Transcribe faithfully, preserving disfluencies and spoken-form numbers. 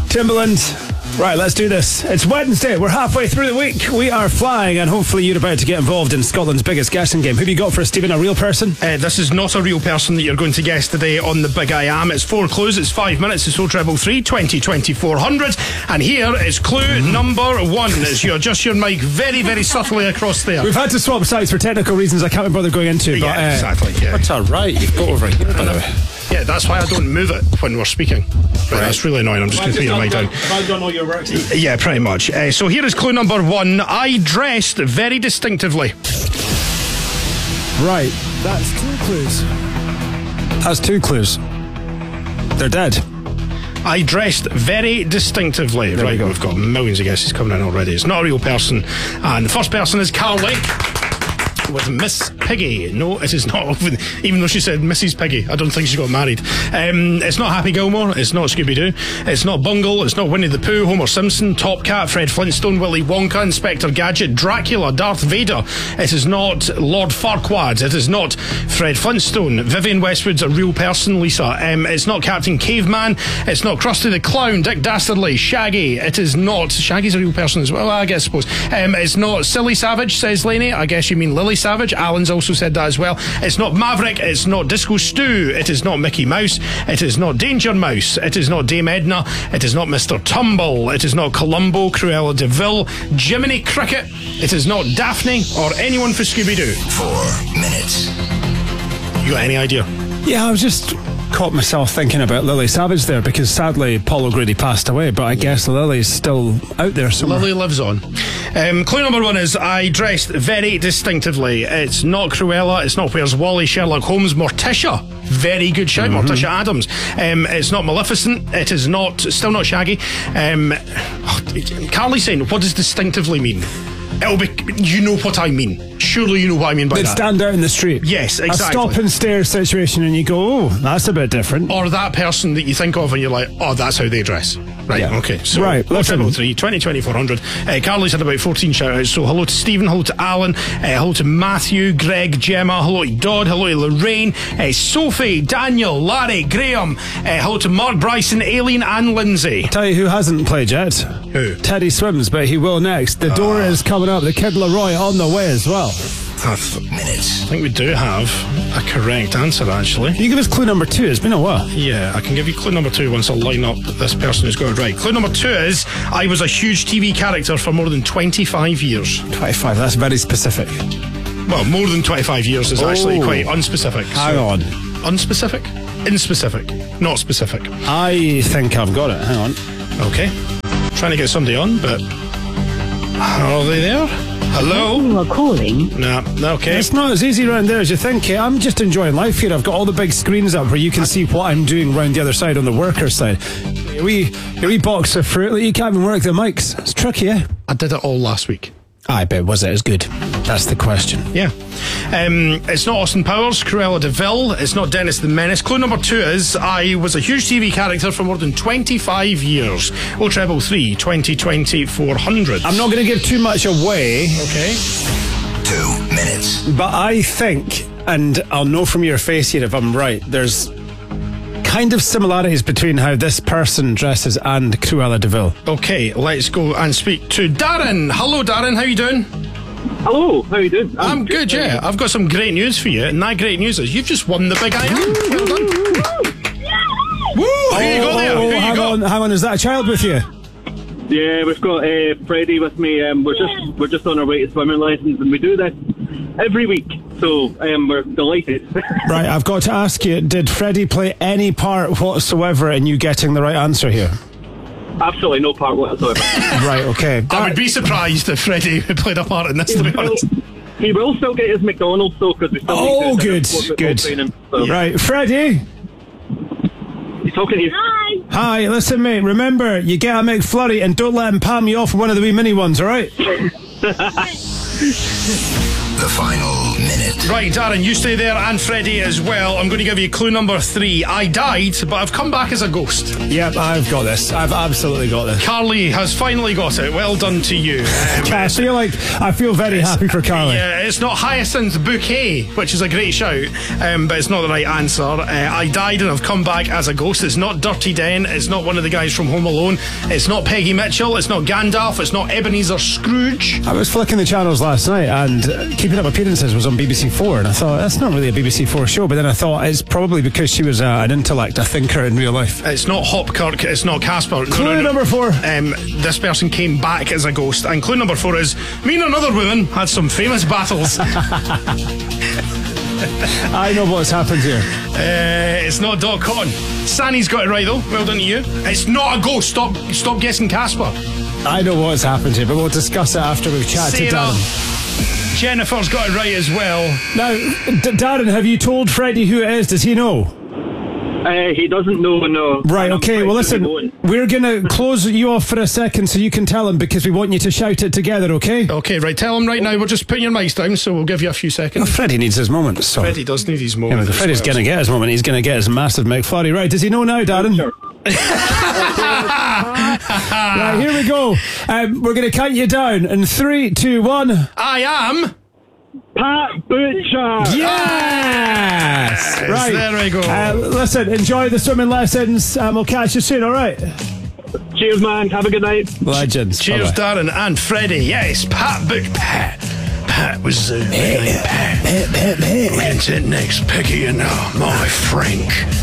Timbaland. Right, let's do this. It's Wednesday. We're halfway through the week. We are flying, and hopefully you're about to get involved in Scotland's biggest guessing game. Who have you got for us, Stephen? A real person? Uh, this is not a real person that you're going to guess today on the Big I Am. It's four clues. It's five minutes. It's oh treble three, twenty, twenty, four hundred. And here is clue number one. As you adjust your mic very, very subtly across there. We've had to swap sides for technical reasons I can't be bothered going into. But, yeah, uh, exactly. Yeah. That's all right. You've got over here, by the way. Yeah, that's why I don't move it when we're speaking. Right, right. That's really annoying. I'm just going to put your mic down. I've done all your work. Yeah, pretty much. Uh, so here is clue number one. I dressed very distinctively. Right, that's two clues. That's two clues. They're dead. I dressed very distinctively. There right, we go. We've got millions of guesses coming in already. It's not a real person. And the first person is Carly with Miss Piggy. No, it is not. Even though she said Missus Piggy, I don't think she got married. Um, it's not Happy Gilmore. It's not Scooby-Doo. It's not Bungle. It's not Winnie the Pooh, Homer Simpson, Top Cat, Fred Flintstone, Willy Wonka, Inspector Gadget, Dracula, Darth Vader. It is not Lord Farquaad. It is not Fred Flintstone. Vivienne Westwood's a real person, Lisa. Um, it's not Captain Caveman. It's not Krusty the Clown, Dick Dastardly, Shaggy. It is not... Shaggy's a real person as well, I guess, suppose. Um, it's not Silly Savage, says Lainey. I guess you mean Lily Savage. Alan's also said that as well. It's not Maverick. It's not Disco Stew. It is not Mickey Mouse. It is not Danger Mouse. It is not Dame Edna. It is not Mister Tumble. It is not Columbo, Cruella de Vil, Jiminy Cricket. It is not Daphne or anyone for Scooby-Doo. Four minutes. You got any idea? Yeah, I was just caught myself thinking about Lily Savage there because sadly Paul O'Grady passed away, but I guess Lily's still out there somewhere. Lily lives on. Um, clue number one is I dressed very distinctively. It's not Cruella. It's not Where's Wally, Sherlock Holmes, Morticia. Very good shout, mm-hmm. Morticia Adams. Um, it's not Maleficent. It is not, still not Shaggy. Um, oh, Carly's saying, what does distinctively mean? It'll be, you know what I mean. Surely you know what I mean by They'd that. stand out in the street. Yes, exactly. A stop and stare situation and you go, oh, that's a bit different. Or that person that you think of and you're like, oh, that's how they dress. Right, yeah. Okay. So, right, triple three, twenty, twenty, four hundred. Uh, Carly's had about fourteen shout outs. So, hello to Stephen, hello to Alan, uh, hello to Matthew, Greg, Gemma, hello to Dodd, hello to Lorraine, uh, Sophie, Daniel, Larry, Graham, uh, hello to Mark, Bryson, Aileen, and Lindsay. Tell you who hasn't played yet? Who? Teddy Swims, but he will next. The uh, door is coming up. The Kid Laroi on the way as well. Minutes. I think we do have a correct answer, actually. Can you give us clue number two? It's been a while. Yeah, I can give you clue number two once I line up this person who's got it right. Clue number two is I was a huge T V character for more than twenty-five years. twenty-five, that's very specific. Well, more than twenty-five years is oh. actually quite unspecific. Hang so. on. Unspecific? Inspecific. Not specific. I think I've got it. Hang on. Okay. Trying to get somebody on, but are they there? Hello? You are calling. No, nah, okay. It's not as easy around there as you think. I'm just enjoying life here. I've got all the big screens up where you can see what I'm doing round the other side on the worker side. A wee, a wee box of fruit. You can't even work the mics. It's tricky, eh? I did it all last week. I bet. Was it as good? That's the question. Yeah. Um, it's not Austin Powers, Cruella de Vil. It's not Dennis the Menace. Clue number two is I was a huge T V character for more than twenty-five years. oh treble three, twenty, twenty, four hundred. I'm not going to give too much away. Okay. Two minutes. But I think, and I'll know from your face here if I'm right, there's kind of similarities between how this person dresses and Cruella de Vil. Okay, let's go and speak to Darren. Hello, Darren. How you doing? Hello, how you doing? I'm, I'm good, yeah. I've got some great news for you, and that great news is you've just won the Big I Am. Well done. Woo! Oh, Who you got there? oh, Who hang you got? on, hang on. Is that a child with you? Yeah, we've got uh, Freddie with me. Um, we're just we're just on our way to swimming lessons, and we do this every week. So um, we're delighted. Right, I've got to ask you: did Freddie play any part whatsoever in you getting the right answer here? Absolutely no part whatsoever. Right, okay. That, I would be surprised if Freddie played a part in this, to be honest. He will still get his McDonald's though, because we still oh, need to good, good. Training, so. Yeah. Right, Freddie. He's talking to you. Hi. Hi, listen, mate. Remember, you get a McFlurry and don't let him palm you off with one of the wee mini ones, all right? the final minute. Right, Darren, you stay there, and Freddie as well. I'm going to give you clue number three. I died, but I've come back as a ghost. Yep, I've got this. I've absolutely got this. Carly has finally got it. Well done to you. Um, I feel like I feel very happy for Carly. Yeah, it's not Hyacinth Bouquet, which is a great shout, um, but it's not the right answer. Uh, I died and I've come back as a ghost. It's not Dirty Den. It's not one of the guys from Home Alone. It's not Peggy Mitchell. It's not Gandalf. It's not Ebenezer Scrooge. I was flicking the channels last night, and uh, Keeping Up Appearances was on B B C Four, and I thought, that's not really a B B C Four show, but then I thought it's probably because she was uh, an intellect, a thinker in real life. It's not Hopkirk. It's not Casper. No, Clue no, no. number four. Um, this person came back as a ghost, and clue number four is me and another woman had some famous battles. I know what's happened here. Uh, it's not Doc Cotton. Sanny's got it right though. Well done to you. It's not a ghost. Stop Stop guessing Casper. I know what's happened here, but we'll discuss it after we've chatted to Sarah. Darren. Jennifer's got it right as well. Now, D- Darren, have you told Freddie who it is? Does he know? Uh, he doesn't know, no. Right, okay, well listen, Going. we're going to close you off for a second so you can tell him, because we want you to shout it together, okay? Okay, right. Tell him right now. We're just putting your mics down, so we'll give you a few Well, seconds. Freddie needs his moment, so... Freddie does need his Yeah, moment. but Freddie's as well. going to get his moment. He's going to get his massive McFlurry. Right, does he know now, Darren? Sure. Right, here we go. Um, we're going to count you down in three, two, one. I am. Pat Butcher! Yes! Right. There we go. Uh, listen, enjoy the swimming lessons, and we'll catch you soon, all right? Cheers, man. Have a good night. Legends. Cheers, Bye-bye. Darren and Freddie. Yes, Pat Book. Pat. Pat was uh, Pat. Pat. Pat. Pat. Next, Peggy and uh, my Frank.